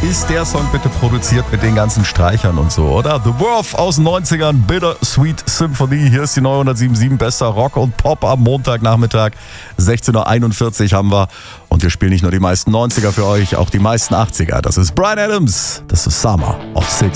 ist der Song bitte produziert mit den ganzen Streichern und so, oder? The Worth aus den 90ern, Bitter Sweet Symphony. Hier ist die neue 107.7, bester Rock und Pop am Montagnachmittag. 16.41 Uhr haben wir. Und wir spielen nicht nur die meisten 90er für euch, auch die meisten 80er. Das ist Bryan Adams, das ist Summer of 60.